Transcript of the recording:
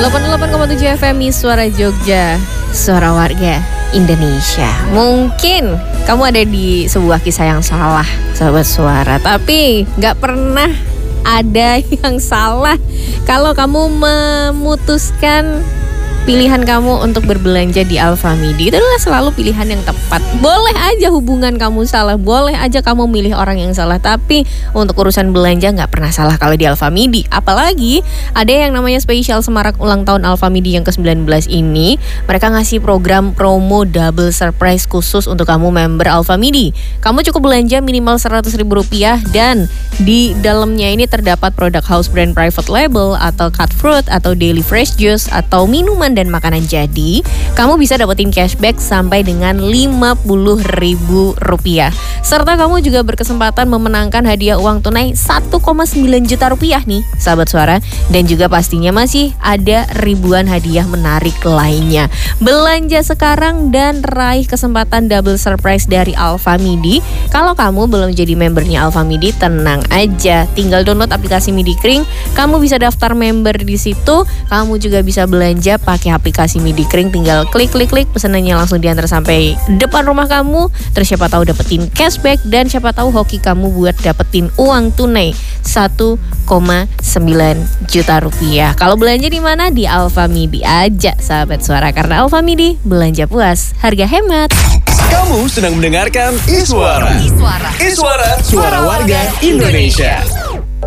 88,7 FM Suara Jogja, suara warga Indonesia. Mungkin kamu ada di sebuah kisah yang salah, sahabat suara, tapi gak pernah ada yang salah kalau kamu memutuskan pilihan kamu untuk berbelanja di Alfamidi. Itu adalah selalu pilihan yang tepat. Boleh aja hubungan kamu salah, boleh aja kamu milih orang yang salah, tapi untuk urusan belanja gak pernah salah kalau di Alfamidi. Apalagi ada yang namanya spesial semarak ulang tahun Alfamidi yang ke-19 ini. Mereka ngasih program promo double surprise khusus untuk kamu member Alfamidi. Kamu cukup belanja minimal Rp100.000 dan di dalamnya ini terdapat produk house brand private label atau cut fruit atau daily fresh juice atau minuman dan makanan jadi. Kamu bisa dapetin cashback sampai dengan Rp50.000. Serta kamu juga berkesempatan memenangkan hadiah uang tunai Rp1,9 juta nih, sahabat suara. Dan juga pastinya masih ada ribuan hadiah menarik lainnya. Belanja sekarang dan raih kesempatan double surprise dari Alfamidi. Kalau kamu belum jadi membernya Alfamidi, tenang aja, tinggal download aplikasi Midikring. Kamu bisa daftar member di situ. Kamu juga bisa belanja pakai aplikasi Midikring, tinggal klik pesanannya langsung diantar sampai depan rumah kamu. Terus siapa tahu dapetin cashback dan siapa tahu hoki kamu buat dapetin uang tunai Rp1,9 juta. Kalau belanja di mana? Di Alfamidi aja, sahabat suara, karena Alfamidi belanja puas, harga hemat. Kamu sedang mendengarkan Iswara. Iswara, suara warga Indonesia.